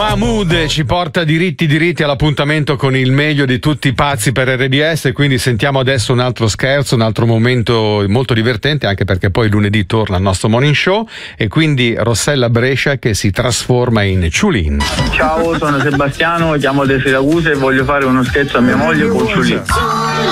Mahmood ci porta diritti all'appuntamento con il meglio di tutti i pazzi per RDS, quindi sentiamo adesso un altro scherzo, un altro momento molto divertente, anche perché poi lunedì torna il nostro morning show, e quindi Rossella Brescia che si trasforma in Ciulin. Ciao, sono Sebastiano, chiamo da Siracusa e voglio fare uno scherzo a mia moglie con Ciulin.